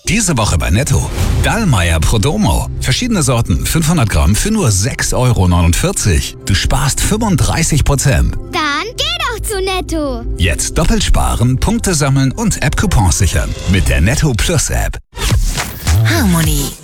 Diese Woche bei Netto. Dallmayr Prodomo. Verschiedene Sorten, 500 Gramm für nur 6,49 €. Du sparst 35%. Dann geh doch zu Netto. Jetzt doppelt sparen, Punkte sammeln und App-Coupons sichern. Mit der Netto Plus App. Harmony.